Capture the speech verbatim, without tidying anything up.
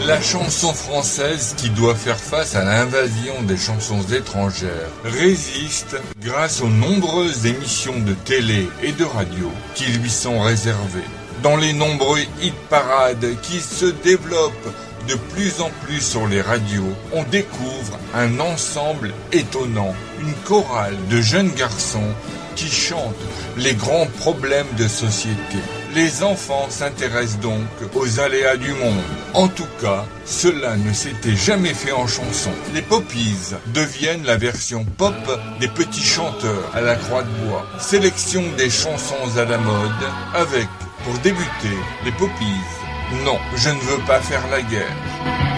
La chanson française, qui doit faire face à l'invasion des chansons étrangères, résiste grâce aux nombreuses émissions de télé et de radio qui lui sont réservées. Dans les nombreux hit-parades qui se développent de plus en plus sur les radios, on découvre un ensemble étonnant, une chorale de jeunes garçons qui chantent les grands problèmes de société. Les enfants s'intéressent donc aux aléas du monde. En tout cas, cela ne s'était jamais fait en chanson. Les Poppies deviennent la version pop des petits chanteurs à la croix de bois. Sélection des chansons à la mode avec, pour débuter, les Poppies. Non, je ne veux pas faire la guerre.